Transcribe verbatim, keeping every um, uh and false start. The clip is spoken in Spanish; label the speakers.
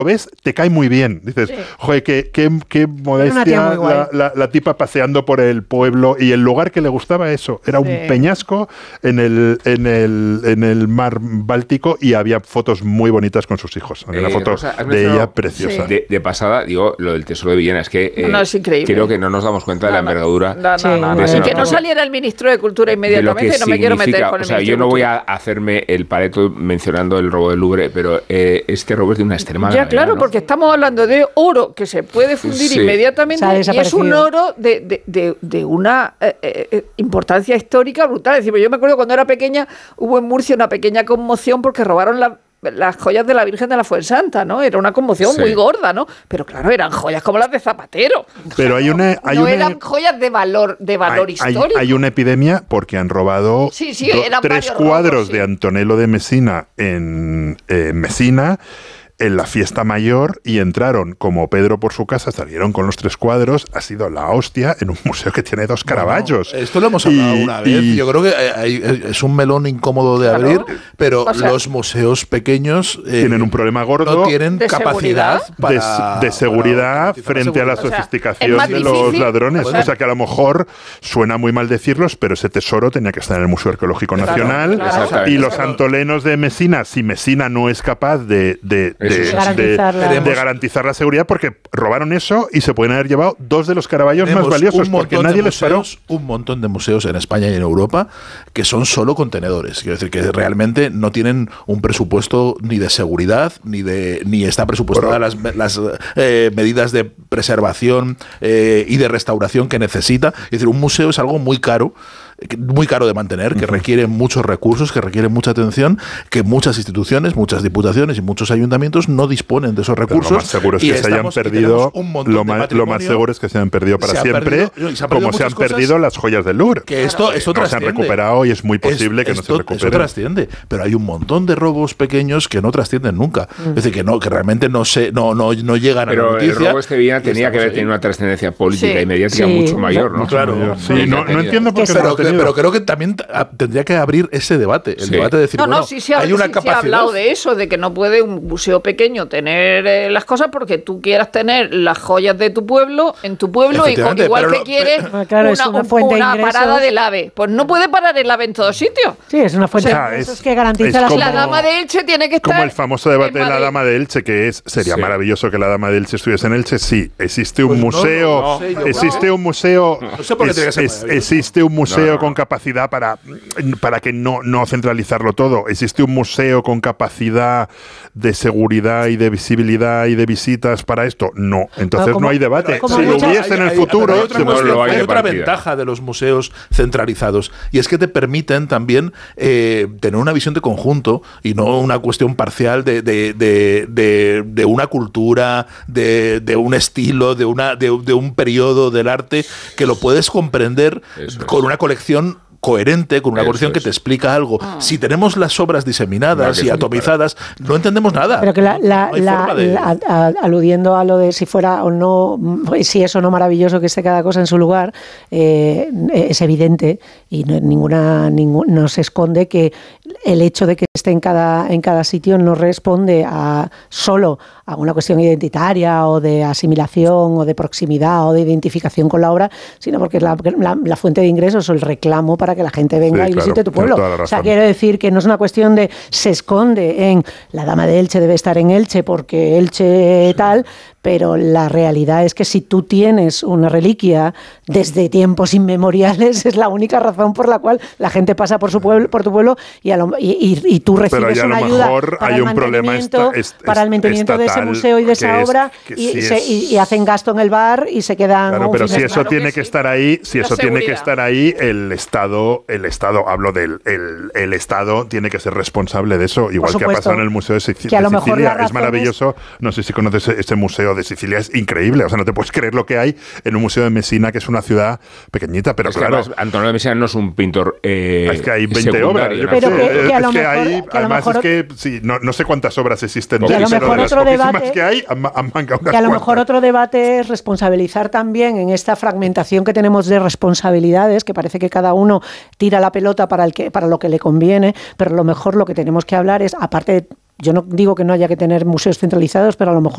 Speaker 1: ves, te cae muy bien. Dices, sí. joder, qué, qué, qué modestia la, la, la tipa paseando por el pueblo, y el lugar que le gustaba eso, era sí. un peñasco en el, en, el, en el mar Báltico, y había fotos muy bonitas con sus hijos. Había eh, una foto Rosa, de ella preciosa.
Speaker 2: Sí. De, de pasada, digo, lo del Tesoro de Villena, es que eh,
Speaker 3: no, es increíble.
Speaker 2: Creo que no nos damos cuenta no, de la envergadura.
Speaker 3: No, no, sí, no, no, y que no saliera el ministro de Cultura inmediatamente, no me quiero meter con el
Speaker 2: o sea,
Speaker 3: ministro.
Speaker 2: Yo no voy a hacerme el paleto mencionando el robo del Louvre, pero eh, este robo es de una extrema
Speaker 3: Ya, claro, ¿no? Porque estamos hablando de oro que se puede fundir sí. inmediatamente, y es un oro de, de, de, de una eh, eh, importancia histórica brutal. Es decir, yo me acuerdo cuando era pequeña, hubo en Murcia una pequeña conmoción porque robaron la las joyas de la Virgen de la Fuensanta, ¿no? Era una conmoción sí. muy gorda, ¿no? Pero claro, eran joyas como las de Zapatero.
Speaker 1: Pero hay una... Hay
Speaker 3: no
Speaker 1: una,
Speaker 3: eran joyas de valor de valor
Speaker 1: hay,
Speaker 3: histórico.
Speaker 1: Hay, hay una epidemia porque han robado
Speaker 3: sí, sí,
Speaker 1: do, tres cuadros robos, sí. de Antonello de Messina en eh, Messina, en la fiesta mayor, y entraron como Pedro por su casa, salieron con los tres cuadros, ha sido la hostia en un museo que tiene dos Caravallos.
Speaker 4: Bueno, esto lo hemos hablado y, una vez, y, yo creo que hay, es un melón incómodo de claro. abrir, pero o sea, los museos pequeños eh,
Speaker 1: tienen un problema gordo,
Speaker 4: no tienen
Speaker 3: de
Speaker 4: capacidad
Speaker 3: para,
Speaker 1: de, de seguridad para frente a la sofisticación o sea, de los ladrones. Bueno, o sea que a lo mejor suena muy mal decirlos, pero ese tesoro tenía que estar en el Museo Arqueológico claro, Nacional claro, y los antolenos de Messina, si Messina no es capaz de, de, de De,
Speaker 5: garantizar
Speaker 1: de, de garantizar la seguridad, porque robaron eso y se pueden haber llevado dos de los Caravallos más valiosos, porque nadie les paró.
Speaker 4: Un montón de museos en España y en Europa que son solo contenedores. Quiero decir que realmente no tienen un presupuesto ni de seguridad, ni de ni está presupuestada las, las eh, medidas de preservación eh, y de restauración que necesita. Es decir, un museo es algo muy caro, muy caro de mantener, que requiere muchos recursos, que requiere mucha atención, que muchas instituciones, muchas diputaciones y muchos ayuntamientos no disponen de esos recursos.
Speaker 1: Pero lo más seguro es que se hayan perdido, lo más, lo más seguro es que se hayan perdido para se siempre, perdido, se como se han perdido las joyas del Louvre.
Speaker 4: Que esto, esto
Speaker 1: no se han recuperado, y es muy posible
Speaker 4: es,
Speaker 1: que
Speaker 4: esto,
Speaker 1: no se recuperen.
Speaker 4: Eso trasciende, pero hay un montón de robos pequeños que no trascienden nunca. Mm. Es decir, que no, que realmente no se, no, no, no llegan
Speaker 2: pero
Speaker 4: a la noticia.
Speaker 2: Pero el robo este Villena tenía que haber tenido una trascendencia política sí. y mediática sí. mucho mayor, ¿no?
Speaker 4: Claro.
Speaker 1: Sí, no, no entiendo por qué
Speaker 4: pero, pero creo que también tendría que abrir ese debate, el sí. debate de decir,
Speaker 3: no, no,
Speaker 4: bueno,
Speaker 3: sí se ha,
Speaker 4: hay una
Speaker 3: sí
Speaker 4: capacidad.
Speaker 3: Se ha hablado de eso, de que no puede un museo pequeño tener eh, las cosas porque tú quieras tener las joyas de tu pueblo en tu pueblo, y con, igual que lo, quieres
Speaker 5: pero, claro,
Speaker 3: una,
Speaker 5: una, fuente
Speaker 3: una
Speaker 5: de
Speaker 3: parada del AVE. Pues no puede parar el AVE en todos sitios.
Speaker 5: Sí, es una fuente
Speaker 3: o sea,
Speaker 5: de ingresos es, que garantiza la
Speaker 3: como, La Dama de Elche tiene que estar.
Speaker 1: Como el famoso debate de la Dama de Elche, que es, sería sí. maravilloso que la Dama de Elche estuviese en Elche. Sí, existe un pues museo, no, no, no, existe no. un museo, no sé por qué es, es, existe un museo no, no. con capacidad para, para que no, no centralizarlo todo. Existe un museo con capacidad de seguridad y de visibilidad y de visitas para esto. No, entonces como, no hay debate. Si lo hubiese en el futuro,
Speaker 4: hay, hay otra,
Speaker 1: se
Speaker 4: cuestión,
Speaker 1: lo
Speaker 4: hay
Speaker 1: hay
Speaker 4: otra ventaja de los museos centralizados, y es que te permiten también eh, tener una visión de conjunto y no una cuestión parcial de, de, de, de, de una cultura, de, de un estilo, de, una, de, de un periodo del arte que lo puedes comprender Eso con es. una colección coherente, con una colección que te explica algo. Ah. Si tenemos las obras diseminadas no, y atomizadas, no entendemos nada.
Speaker 5: Pero que la, la,
Speaker 4: no, no
Speaker 5: la,
Speaker 4: de...
Speaker 5: la a, aludiendo a lo de si fuera o no, si es o no maravilloso que esté cada cosa en su lugar, eh, es evidente y no, ninguna, ningún, no se esconde que el hecho de que esté en cada, en cada sitio no responde a solo a una cuestión identitaria o de asimilación o de proximidad o de identificación con la obra, sino porque es la, la, la fuente de ingresos o el reclamo para que la gente venga sí, y visite claro, tu pueblo. O sea, quiero decir que no es una cuestión de se esconde en la Dama de Elche debe estar en Elche porque Elche sí. tal, pero la realidad es que si tú tienes una reliquia desde tiempos inmemoriales, es la única razón por la cual la gente pasa por su pueblo, por tu pueblo y, a lo, y, y, y tú recibes una ayuda para,
Speaker 1: hay
Speaker 5: el
Speaker 1: un problema esta, est,
Speaker 5: para el mantenimiento de ese museo y de esa obra es, y, si se, es, y, y hacen gasto en el bar y se quedan.
Speaker 1: Claro, pero si eso tiene que, que estar ahí, si eso seguridad. tiene que estar ahí, el Estado, el Estado, hablo del el, el Estado tiene que ser responsable de eso, igual que ha pasado en el Museo de, Sic- de Sicilia. Es maravilloso. No sé si conoces ese museo de Sicilia, es increíble. O sea, no te puedes creer lo que hay en un museo de Messina, que es una ciudad pequeñita, pero
Speaker 2: es
Speaker 1: claro.
Speaker 2: Además, Antonio de Messina no es un pintor. Eh,
Speaker 1: es que hay veinte obras.
Speaker 5: ¿no? Pero que, que a lo
Speaker 1: es que
Speaker 5: mejor,
Speaker 1: hay,
Speaker 5: que a lo
Speaker 1: además
Speaker 5: mejor,
Speaker 1: es que sí, no, no sé cuántas obras existen.
Speaker 5: Que a lo mejor
Speaker 1: de
Speaker 5: otro debate.
Speaker 1: Que hay, han, han unas
Speaker 5: que a lo mejor
Speaker 1: cuantas.
Speaker 5: otro debate es responsabilizar también en esta fragmentación que tenemos de responsabilidades, que parece que cada uno tira la pelota para el que para lo que le conviene, pero a lo mejor lo que tenemos que hablar es, aparte de, yo no digo que no haya que tener museos centralizados, pero a lo mejor